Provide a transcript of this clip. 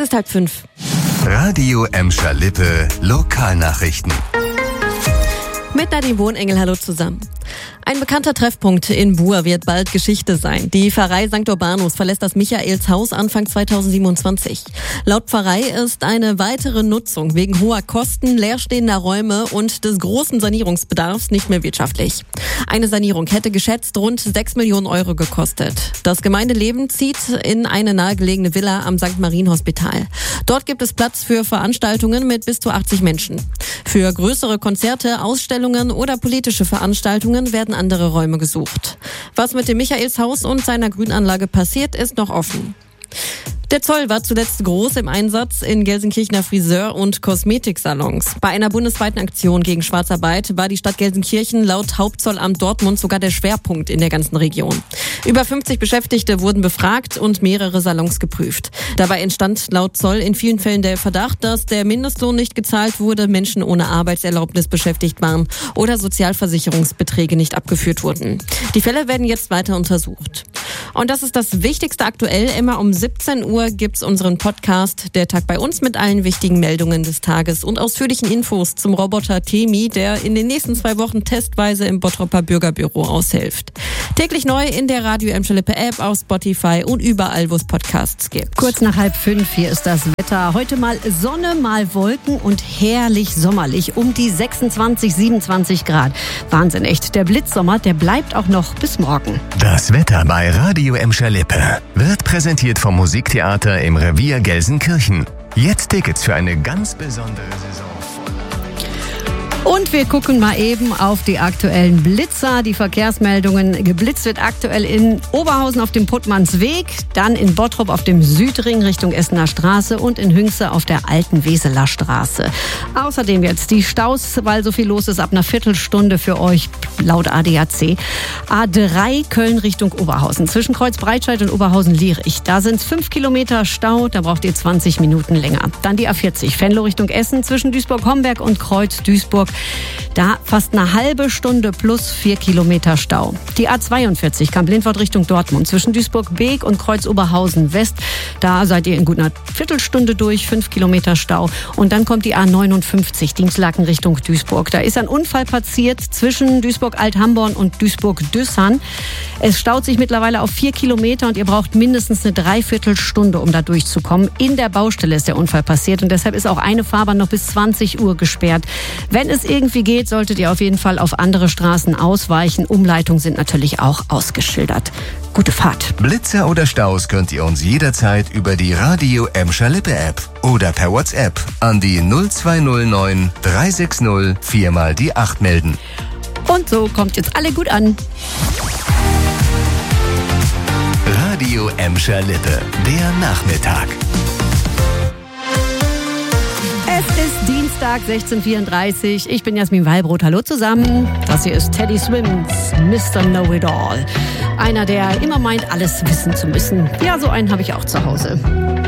ist 4:30. Radio Emscher Lippe Lokalnachrichten. Mit Nadine Wohnengel, hallo zusammen. Ein bekannter Treffpunkt in Buer wird bald Geschichte sein. Die Pfarrei St. Urbanus verlässt das Michaelshaus Anfang 2027. Laut Pfarrei ist eine weitere Nutzung wegen hoher Kosten, leerstehender Räume und des großen Sanierungsbedarfs nicht mehr wirtschaftlich. Eine Sanierung hätte geschätzt rund 6 Millionen Euro gekostet. Das Gemeindeleben zieht in eine nahegelegene Villa am St. Marienhospital. Dort gibt es Platz für Veranstaltungen mit bis zu 80 Menschen. Für größere Konzerte, Ausstellungen oder politische Veranstaltungen werden andere Räume gesucht. Was mit dem Michaelshaus und seiner Grünanlage passiert, ist noch offen. Der Zoll war zuletzt groß im Einsatz in Gelsenkirchener Friseur- und Kosmetiksalons. Bei einer bundesweiten Aktion gegen Schwarzarbeit war die Stadt Gelsenkirchen laut Hauptzollamt Dortmund sogar der Schwerpunkt in der ganzen Region. Über 50 Beschäftigte wurden befragt und mehrere Salons geprüft. Dabei entstand laut Zoll in vielen Fällen der Verdacht, dass der Mindestlohn nicht gezahlt wurde, Menschen ohne Arbeitserlaubnis beschäftigt waren oder Sozialversicherungsbeträge nicht abgeführt wurden. Die Fälle werden jetzt weiter untersucht. Und das ist das Wichtigste aktuell. Immer um 17 Uhr gibt's unseren Podcast Der Tag bei uns mit allen wichtigen Meldungen des Tages und ausführlichen Infos zum Roboter Temi, der in den nächsten 2 Wochen testweise im Bottroper Bürgerbüro aushilft. Täglich neu in der Radio Emscher Lippe App, auf Spotify und überall, wo es Podcasts gibt. Kurz nach 4:30, hier ist das Wetter. Heute mal Sonne, mal Wolken und herrlich sommerlich. Um die 26, 27 Grad. Wahnsinn, echt. Der Blitzsommer, der bleibt auch noch bis morgen. Das Wetter bei Radio Emscher Lippe wird präsentiert vom Musiktheater im Revier Gelsenkirchen. Jetzt Tickets für eine ganz besondere Saison. Und wir gucken mal eben auf die aktuellen Blitzer, die Verkehrsmeldungen. Geblitzt wird aktuell in Oberhausen auf dem Puttmannsweg, dann in Bottrop auf dem Südring Richtung Essener Straße und in Hünxe auf der alten Weseler Straße. Außerdem jetzt die Staus, weil so viel los ist, ab einer Viertelstunde für euch laut ADAC. A3 Köln Richtung Oberhausen, zwischen Kreuz Breitscheid und Oberhausen-Lierich. Da sind es 5 Kilometer Stau, da braucht ihr 20 Minuten länger. Dann die A40 Venlo Richtung Essen, zwischen Duisburg-Homberg und Kreuz Duisburg. Da fast eine halbe Stunde plus 4 Kilometer Stau. Die A42 Kamp-Lindfort Richtung Dortmund, zwischen Duisburg-Beek und Kreuz-Oberhausen-West. Da seid ihr in gut einer Viertelstunde durch, 5 Kilometer Stau. Und dann kommt die A59 Dinslaken Richtung Duisburg. Da ist ein Unfall passiert zwischen Duisburg-Alt-Hamborn und Duisburg-Düssern. Es staut sich mittlerweile auf 4 Kilometer und ihr braucht mindestens eine Dreiviertelstunde, um da durchzukommen. In der Baustelle ist der Unfall passiert und deshalb ist auch eine Fahrbahn noch bis 20 Uhr gesperrt. Wenn es irgendwie geht, solltet ihr auf jeden Fall auf andere Straßen ausweichen. Umleitungen sind natürlich auch ausgeschildert. Gute Fahrt. Blitzer oder Staus könnt ihr uns jederzeit über die Radio Emscher Lippe App oder per WhatsApp an die 0209 360 4 mal die 8 melden. Und so kommt jetzt alle gut an. Radio Emscher Lippe, der Nachmittag. Es ist Dienstag, 16:34 Uhr. Ich bin Jasmin Wallbrot. Hallo zusammen. Das hier ist Teddy Swims, Mr. Know-It-All. Einer, der immer meint, alles wissen zu müssen. Ja, so einen habe ich auch zu Hause.